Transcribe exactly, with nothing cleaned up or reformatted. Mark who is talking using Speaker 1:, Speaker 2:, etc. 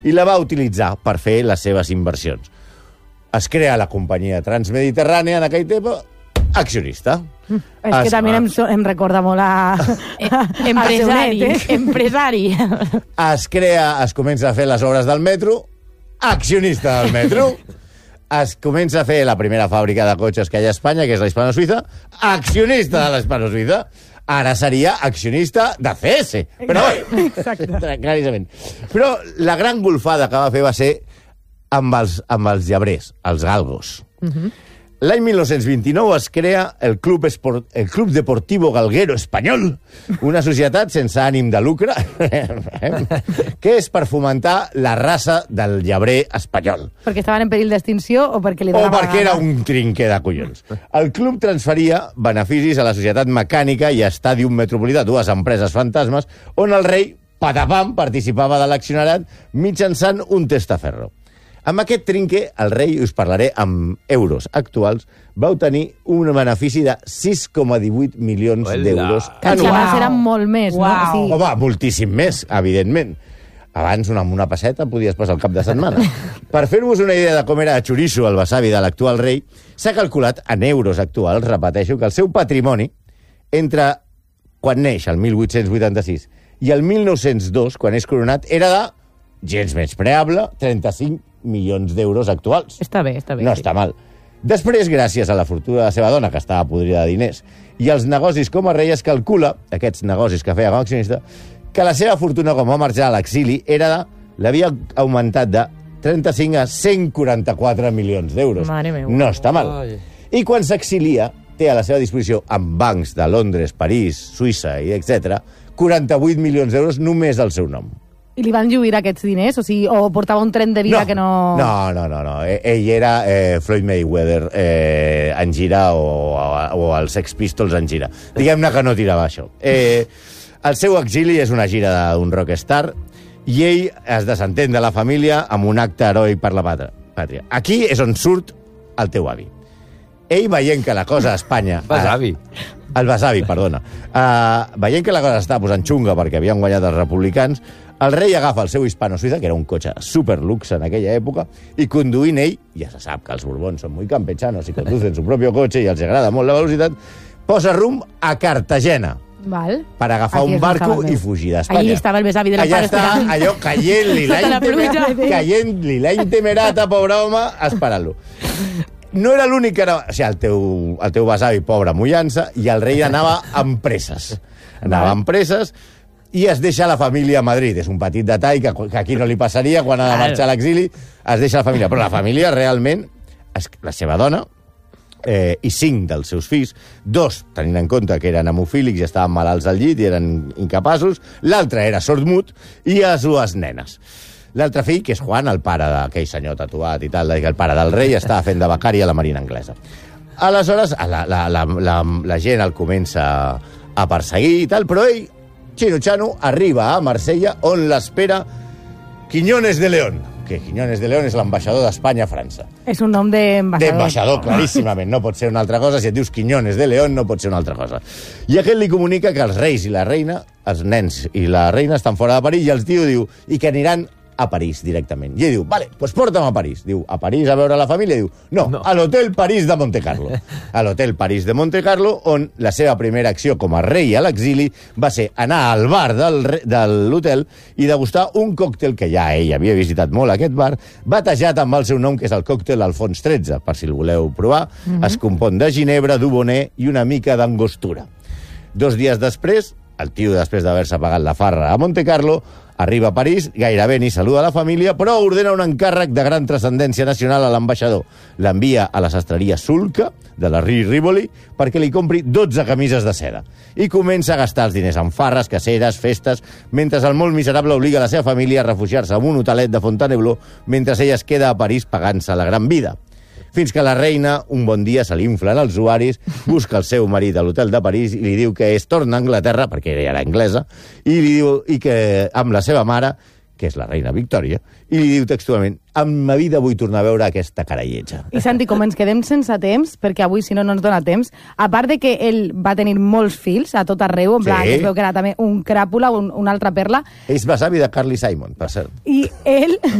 Speaker 1: i la va utilitzar per fer les seves inversions. Es crea la companyia Transmediterrània en aquell temps, accionista.
Speaker 2: Mm. És es, que també em, em recorda molt a...
Speaker 3: Empresari. A Empresari.
Speaker 1: Es crea, es comença a fer les obres del metro, accionista del metro. Es comença a fer la primera fàbrica de cotxes que hi ha a Espanya, que és la Hispano-Suïssa, accionista de l'Hispano-Suïssa. Ara seria accionista de C S. Però, claríssimament. Però la gran golfada que va fer va ser amb els, amb els llebrers, els galgos. Uh-huh. L'any mil nou-cents vint-i-nou es crea el Club, Esport, el Club Deportivo Galguero Espanyol, una societat sense ànim de lucre, que és per fomentar la raça del llebrer espanyol.
Speaker 2: Perquè estaven en perill d'extinció o perquè li donava...
Speaker 1: O perquè era un trinquer de collons. El club transferia beneficis a la Societat Mecànica i a Stadium Metropolità, dues empreses fantasmes, on el rei, patapam, participava de l'accionariat mitjançant un testaferro. Amb aquest trinque, el rei, us parlaré amb euros actuals, va obtenir un benefici de sis coma divuit milions Hola. d'euros
Speaker 2: que anuals. Que eren molt més,
Speaker 3: wow.
Speaker 2: no? Sí.
Speaker 1: Home, moltíssim més, evidentment. Abans, una, amb una passeta, podies passar el cap de setmana. Per fer-vos una idea de com era xoriço el besavi de l'actual rei, s'ha calculat en euros actuals, repeteixo, que el seu patrimoni, entre quan neix, el mil vuit-cents vuitanta-sis, i el mil nou-cents dos, quan és coronat, era de, gens menyspreable, trenta-cinc milions d'euros actuals.
Speaker 2: Està bé, està bé.
Speaker 1: No
Speaker 2: sí.
Speaker 1: està mal. Després, gràcies a la fortuna de la seva dona, que estava podrida de diners, i els negocis com a rei, es calcula, aquests negocis que feia com a accionista, que la seva fortuna com va marxar a l'exili era de, l'havia augmentat de trenta-cinc a cent quaranta-quatre milions d'euros.
Speaker 2: Mare meva.
Speaker 1: No està mal. Ai. I quan s'exilia, té a la seva disposició, amb bancs de Londres, París, Suïssa, i etcètera, quaranta-vuit milions d'euros només al seu nom.
Speaker 2: I li van lluir aquests diners? O sigui, o portava un tren de vida
Speaker 1: no,
Speaker 2: que no...
Speaker 1: No, no, no. no. Ell era eh, Floyd Mayweather eh, en gira o, o, o els Sex Pistols en gira. Diguem-ne que no tirava això. Eh, el seu exili és una gira d'un rockstar i ell es desentén de la família amb un acte heroi per la pàtria. Aquí és on surt el teu avi. Ell, veient que la cosa a Espanya...
Speaker 4: Besavi.
Speaker 1: El besavi, perdona. Uh, veient que la cosa estava posant xunga perquè havien guanyat els republicans, el rei agafa el seu Hispano-Suïssa, que era un cotxe superluxe en aquella època, i conduint ell, ja se sap que els borbons són muy campechanos i conducen su propio cotxe i els agrada molt la velocitat, posa rumb a Cartagena.
Speaker 2: Val.
Speaker 1: Per agafar
Speaker 2: Aquí
Speaker 1: un barco i fugir d'Espanya.
Speaker 2: Allí estava el besavi de la
Speaker 1: Allà està allò caient-li l'any caient-li l'any temerata, pobre home, esperant-lo. No era l'únic que anava... O sigui, el teu, el teu besavi, pobre, mullant-se, i el rei anava amb presses. Anava amb presses i es deixa la família a Madrid. És un petit detall que, que aquí no li passaria quan ha de marxar a l'exili. Es deixa la família. Però la família, realment, es, la seva dona eh, i cinc dels seus fills, dos, tenint en compte que eren hemofílics i estaven malalts al llit i eren incapaços, l'altre era sordmut, i les dues nenes. L'altre fill, que és Juan, el pare d'aquell senyor tatuat i tal, el pare del rei, estava fent de becari a la Marina Anglesa. Aleshores, la, la, la, la, la gent el comença a perseguir i tal, però ell, Chino Chano, arriba a Marsella, on l'espera Quiñones de León, que Quiñones de León és l'ambaixador d'Espanya a França.
Speaker 2: És un nom d'ambaixador.
Speaker 1: D'ambaixador, claríssimament. No pot ser una altra cosa. Si et dius Quiñones de León, no pot ser una altra cosa. I aquest li comunica que els reis i la reina, els nens i la reina, estan fora de París, i el tio diu i que aniran a París directament. I ell diu, vale, pues porta'm a París. Diu, a París a veure la família? Diu, no, no. a l'Hotel París de Monte Carlo. A l'Hotel París de Monte Carlo, on la seva primera acció com a rei a l'exili va ser anar al bar del, de l'hotel i degustar un còctel que ja ell havia visitat molt, aquest bar, batejat amb el seu nom, que és el còctel Alfons tretze, per si el voleu provar. Mm-hmm. Es compon de ginebra, d'uboner i una mica d'angostura. Dos dies després, el tio, després d'haver-se pagat la farra a Monte Carlo, arriba a París, gairebé ni saluda la família, però ordena un encàrrec de gran transcendència nacional a l'ambaixador. L'envia a la sastreria Sulca, de la Rue Rivoli, perquè li compri dotze camises de seda. I comença a gastar els diners en farres, caceres, festes, mentre el molt miserable obliga la seva família a refugiar-se en un hotelet de Fontainebleau, mentre ella es queda a París pagant-se la gran vida. Fins que la reina, un bon dia, se li inflen els uaris, busca el seu marit a l'hotel de París i li diu que es torna a Anglaterra, perquè ella era anglesa, i li diu i que amb la seva mare que és la reina Victòria, i li diu textualment: en ma vida vull tornar a veure aquesta cara lletja.
Speaker 2: I Santi, com ens quedem sense temps, perquè avui si no no ens dona temps, a part de que ell va tenir molts fills a tot arreu, en plan,
Speaker 1: Sí.
Speaker 2: que es veu que era també un cràpula, un, una altra perla,
Speaker 1: És besavi de Carly Simon, per cert.
Speaker 2: i ell